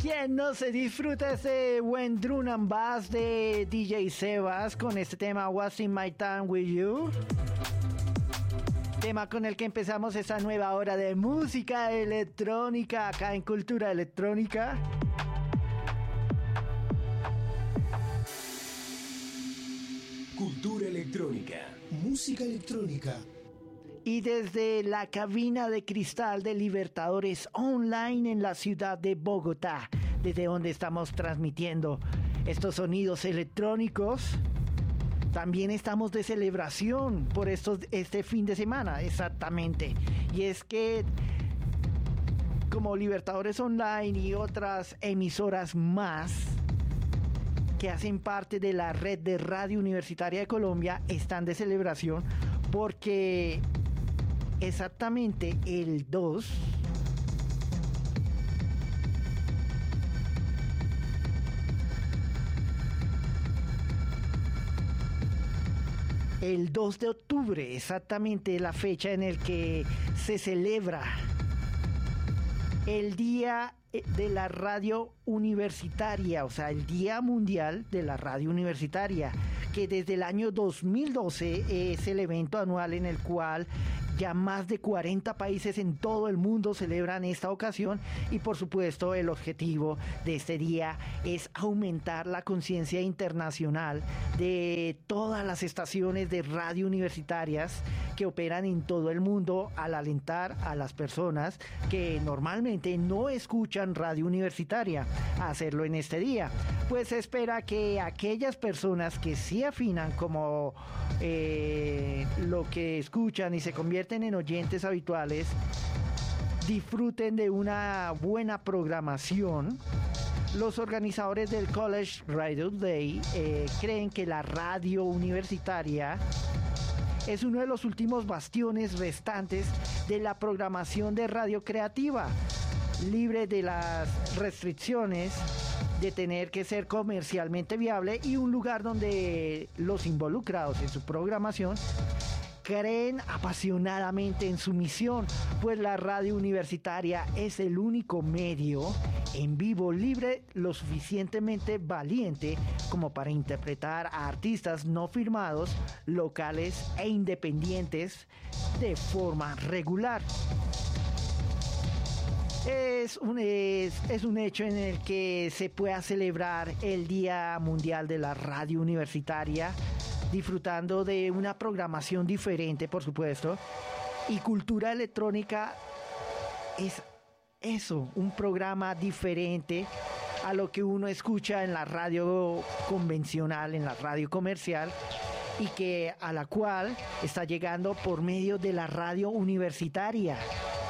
¿Quién no se disfruta ese buen drum and bass de DJ Sebas con este tema Wasting My Time With You? Tema con el que empezamos esta nueva hora de música electrónica acá en Cultura Electrónica. Cultura Electrónica, música electrónica. Y desde la cabina de cristal de Libertadores Online en la ciudad de Bogotá, desde donde estamos transmitiendo estos sonidos electrónicos, también estamos de celebración por este fin de semana, exactamente. Y es que, como Libertadores Online y otras emisoras más que hacen parte de la red de Radio Universitaria de Colombia, están de celebración porque exactamente el 2 de octubre, exactamente la fecha en el que se celebra el Día de la Radio Universitaria, o sea, el Día Mundial de la Radio Universitaria, que desde el año 2012 es el evento anual en el cual ya más de 40 países en todo el mundo celebran esta ocasión, y por supuesto el objetivo de este día es aumentar la conciencia internacional de todas las estaciones de radio universitarias que operan en todo el mundo, al alentar a las personas que normalmente no escuchan radio universitaria a hacerlo en este día. Pues se espera que aquellas personas que sí afinan como lo que escuchan y se convierten en oyentes habituales, disfruten de una buena programación. Los organizadores del College Radio Day creen que la radio universitaria es uno de los últimos bastiones restantes de la programación de radio creativa, libre de las restricciones de tener que ser comercialmente viable, y un lugar donde los involucrados en su programación creen apasionadamente en su misión, pues la radio universitaria es el único medio en vivo libre lo suficientemente valiente como para interpretar a artistas no firmados, locales e independientes de forma regular. Es un hecho en el que se pueda celebrar el Día Mundial de la Radio Universitaria, disfrutando de una programación diferente, por supuesto, y Cultura Electrónica es eso, un programa diferente a lo que uno escucha en la radio convencional, en la radio comercial, y que a la cual está llegando por medio de la radio universitaria.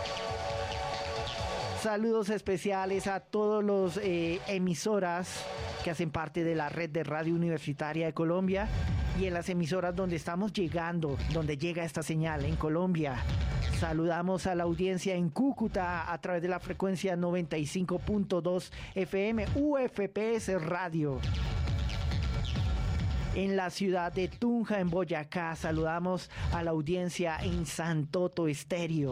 Saludos especiales a todos los emisoras que hacen parte de la red de Radio Universitaria de Colombia, y en las emisoras donde estamos llegando, donde llega esta señal en Colombia. Saludamos a la audiencia en Cúcuta a través de la frecuencia 95.2 FM UFPS Radio. En la ciudad de Tunja, en Boyacá, saludamos a la audiencia en Santoto Estéreo.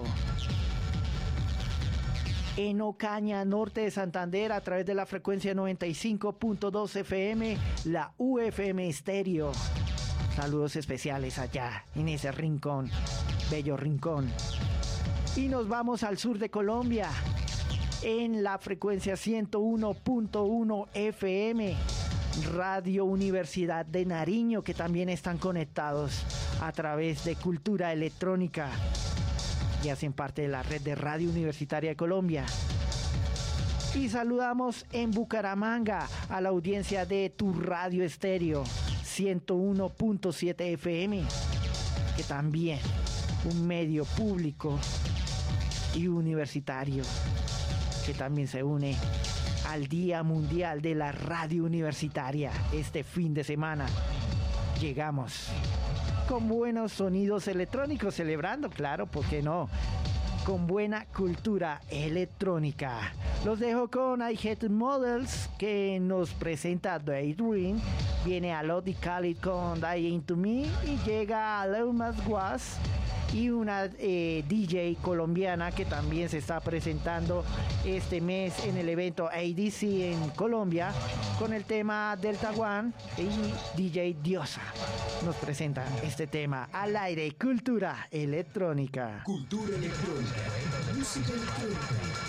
En Ocaña, norte de Santander, a través de la frecuencia 95.2 FM, la UFM Estéreo. Saludos especiales allá, en ese rincón, bello rincón. Y nos vamos al sur de Colombia, en la frecuencia 101.1 FM, Radio Universidad de Nariño, que también están conectados a través de Cultura Electrónica y hacen parte de la red de Radio Universitaria de Colombia. Y saludamos en Bucaramanga a la audiencia de Tu Radio Estéreo 101.7 FM, que también un medio público y universitario que también se une al Día Mundial de la Radio Universitaria. Este fin de semana llegamos con buenos sonidos electrónicos, celebrando, claro, ¿por qué no?, con buena cultura electrónica. Los dejo con I Hate Models, que nos presenta Daydream. Viene a Lodi Khalid con Die Into Me, y llega a Leumas Was y una DJ colombiana que también se está presentando este mes en el evento ADC en Colombia con el tema Delta One, y DJ Diosa nos presenta este tema al aire. Cultura electrónica. Cultura electrónica. Música electrónica.